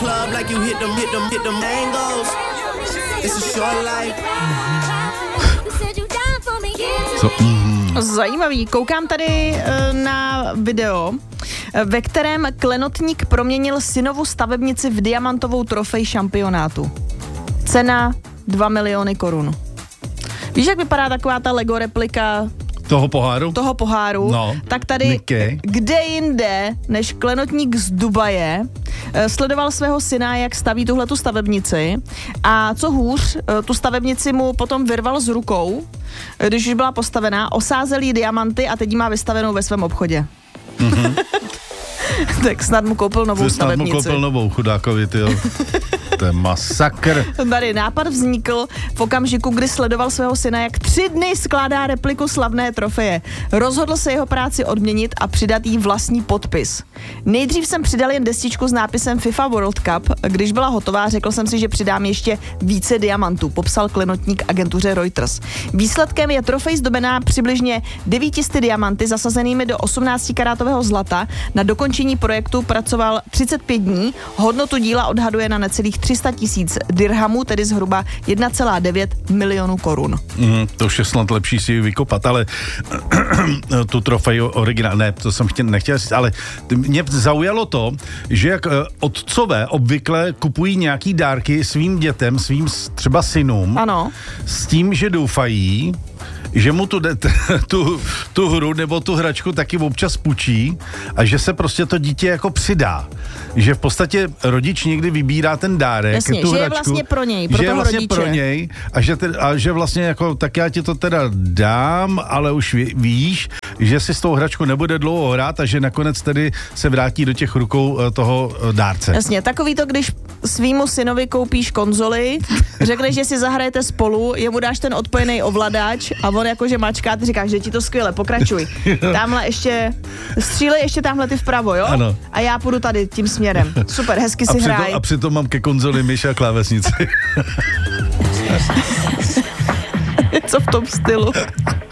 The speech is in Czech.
club like you hit them angles. It's a short life. Zajímavý. Koukám tady na video, ve kterém klenotník proměnil synovu stavebnici v diamantovou trofej šampionátu. Cena 2 miliony korun. Víš, jak vypadá taková ta Lego replika toho poháru? No, tak tady Niky. Kde jinde, než klenotník z Dubaje, sledoval svého syna, jak staví tuhletu stavebnici a co hůř, tu stavebnici mu potom vyrval z rukou, když už byla postavená, osázel jí diamanty a teď ji má vystavenou ve svém obchodě. Mm-hmm. Tak snad mu koupil novou stavebnici. Snad mu koupil novou, chudákovi, tyjo. To je masakr. Tady nápad vznikl v okamžiku, kdy sledoval svého syna, jak 3 dny skládá repliku slavné trofeje. Rozhodl se jeho práci odměnit a přidat jí vlastní podpis. Nejdřív jsem přidal jen destičku s nápisem FIFA World Cup. Když byla hotová, řekl jsem si, že přidám ještě více diamantů, popsal klenotník agentuře Reuters. Výsledkem je trofej zdobená přibližně 900 diamanty zasazenými do 18-karátového zlata. Na dokončení projektu pracoval 35 dní. Hodnotu díla odhaduje na necelých 300 000 dirhamů, tedy zhruba 1,9 milionů korun. To už je snad lepší si ji vykopat, ale tu trofej originál, ne, to jsem nechtěl říct, ale mě zaujalo to, že jak otcové obvykle kupují nějaký dárky svým dětem, svým třeba synům, ano, s tím, že doufají, že mu tu hru nebo tu hračku taky občas půjčí a že se prostě to dítě jako přidá. Že v podstatě rodič někdy vybírá ten dárek, jasně, tu že hračku. Je vlastně pro něj, pro že toho je vlastně rodiče. pro něj a že vlastně jako, tak já ti to teda dám, ale už víš, že si s tou hračkou nebude dlouho hrát a že nakonec tedy se vrátí do těch rukou toho dárce. Jasně, takový to, když svýmu synovi koupíš konzoli, řekneš, že si zahrajete spolu, jemu dáš ten odpojený ovladač a on jakože mačká, ty říkáš, že ti to skvěle, pokračuj. Tamhle ještě, střílej ještě tamhle ty vpravo, jo? Ano. A já půjdu tady tím směrem. Super, hezky si hraj. A přitom mám ke konzoli myš a klávesnici. Co v tom stylu.